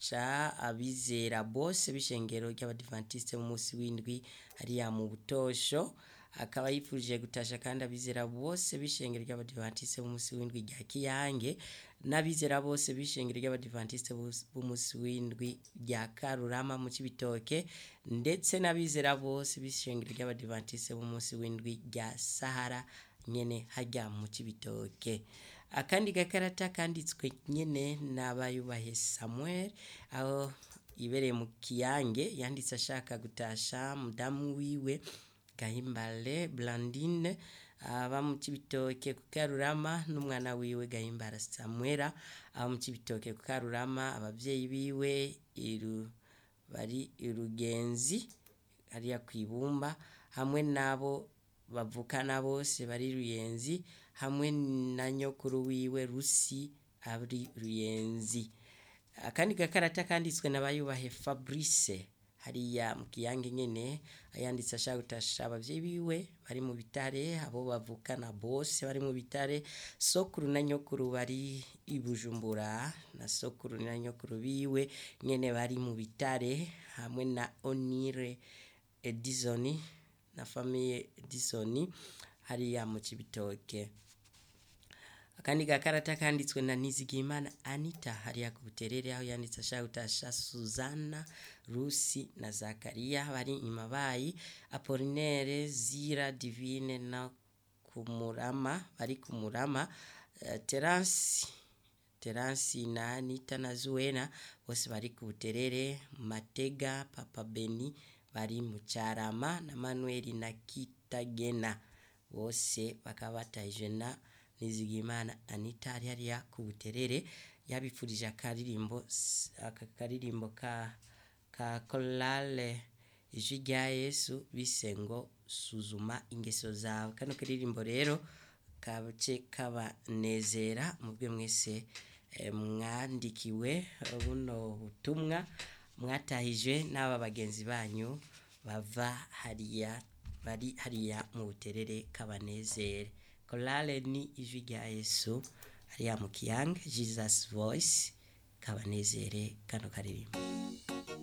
gutasha abizera bose b'ishengero ry'abadivantiste b'umunsi w'indwi hariya mu Butosho. Akaba yifurije gutasha kandi abizera bose b'ishengero ry'abadivantiste b'umunsi w'indwi rya Kiyange, n'abizera bose b'ishengero ry'abadivantiste b'umunsi w'indwi rya Karurama mu Cibitoke, ndetse n'abizera bose b'ishengero ry'abadivantiste b'umunsi w'indwi rya Sahara nyene hajya mu Cibitoke. Akandi gakarata kanditswe nyene n'abayubahe Samuel, aho ibereye mu Kiyange, yanditse ashaka gutasha mudamu wiwe Gahimbare Blandine aba mu Cibitoke ku Karurama, n'umwana wiwe Gahimbara Samuela aba mu Cibitoke ku Karurama, abavyeyi biwe bari Irugenzi hariya kwibumba, hamwe nabo bavukana bose bari Ruyenzi, hamwe na nyokuru wiwe Rusi ari Ruyenzi. Akandi gakarata kanditswe n'abayubahe Fabrice hariya mu Kiyange nyene, ayanditse ashaka gutasha abavyeyi biwe bari mu Bitare, abo bavukana bose bari mu Bitare, sokuru na nyokuru bari i Bujumbura, na sokuru na nyokuru biwe nyene bari mu Bitare, hamwe na Onire Edison na famille Edison hariya mu Cibitoke. Akandi gakarata kanditswe na Nizigimana Anita hariya ku Buterere, aho yanditse ashaka gutasha Suzana, Rusi na Zakaria bari Imabayi, Apollinaire, Zira, Divine na Kumurama bari Kumurama, Terence na Anita na Zuena bose bari ku Buterere, Matega, Papa Beni bari mu Carama, na Manuel na Kitagena bose bakaba batahije na Nizigimana Anita hariya ku Buterere. Yabifurije akaririmbo ka Korale Ijwi rya Yesu bise ngo suzuma ingeso zawe. Kano karirimbo rero kace kabanezera mubwe mwese mwandikiwe buno butumwa, mwatahije n'aba bagenzi banyu bava hariya bari hariya mu Buterere, kabanezere. Korale ni Ijwi rya Yesu hariya mu Kiyange, Jesus Voice, kabanezere kano karirimbo.